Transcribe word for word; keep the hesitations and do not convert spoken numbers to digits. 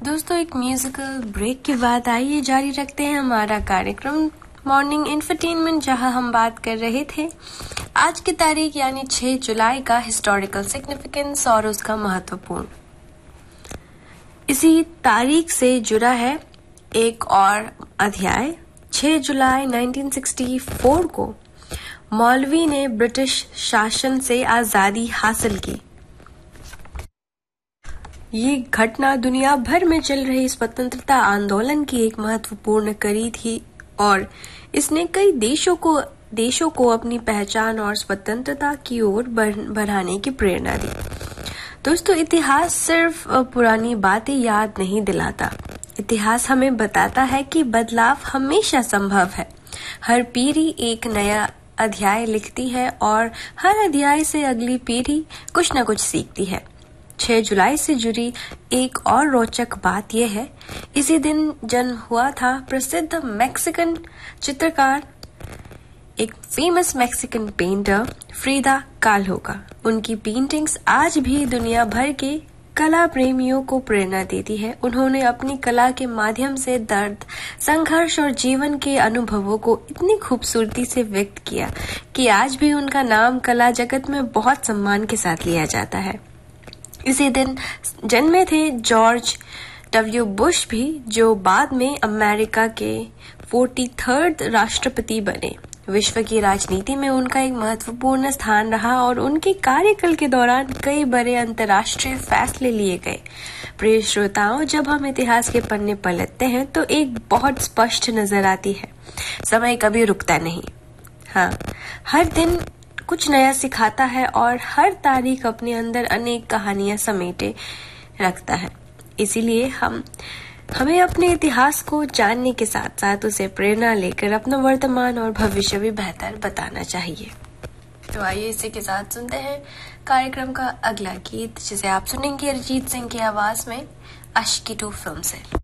दोस्तों, एक musical break के बाद आइए जारी रखते हैं हमारा कार्यक्रम मॉर्निंग इंफरटेनमेंट, जहां हम बात कर रहे थे आज की तारीख यानी छह जुलाई का हिस्टोरिकल सिग्निफिकेंस और उसका महत्वपूर्ण। इसी तारीख से जुड़ा है एक और अध्याय। छह जुलाई उन्नीस सौ चौंसठ को मौलवी ने ब्रिटिश शासन से आजादी हासिल की। ये घटना दुनिया भर में चल रही स्वतंत्रता आंदोलन की एक महत्वपूर्ण कड़ी थी और इसने कई देशों को देशों को अपनी पहचान और स्वतंत्रता की ओर बढ़ाने की प्रेरणा दी। दोस्तों, इतिहास सिर्फ पुरानी बातें याद नहीं दिलाता, इतिहास हमें बताता है कि बदलाव हमेशा संभव है। हर पीढ़ी एक नया अध्याय लिखती है और हर अध्याय से अगली पीढ़ी कुछ न कुछ सीखती है। छह जुलाई से जुड़ी एक और रोचक बात यह है, इसी दिन जन्म हुआ था प्रसिद्ध मैक्सिकन चित्रकार, एक फेमस मैक्सिकन पेंटर फ्रिदा काल्हो का। उनकी पेंटिंग्स आज भी दुनिया भर के कला प्रेमियों को प्रेरणा देती है। उन्होंने अपनी कला के माध्यम से दर्द, संघर्ष और जीवन के अनुभवों को इतनी खूबसूरती से व्यक्त किया कि आज भी उनका नाम कला जगत में बहुत सम्मान के साथ लिया जाता है। इसी दिन जन्मे थे जॉर्ज डब्ल्यू बुश भी, जो बाद में अमेरिका के तैंतालीसवें राष्ट्रपति बने। विश्व की राजनीति में उनका एक महत्वपूर्ण स्थान रहा और उनके कार्यकाल के दौरान कई बड़े अंतर्राष्ट्रीय फैसले लिए गए। प्रिय श्रोताओं, जब हम इतिहास के पन्ने पलटते हैं तो एक बहुत स्पष्ट नजर आती है, समय कभी रुकता नहीं। हाँ, हर दिन कुछ नया सिखाता है और हर तारीख अपने अंदर अनेक कहानियां समेटे रखता है। इसीलिए हम हमें अपने इतिहास को जानने के साथ साथ उसे प्रेरणा लेकर अपना वर्तमान और भविष्य भी बेहतर बताना चाहिए। तो आइए इसी के साथ सुनते हैं कार्यक्रम का अगला गीत, जिसे आप सुनेंगे अरिजीत सिंह की आवाज में, अश्की टू फिल्म से।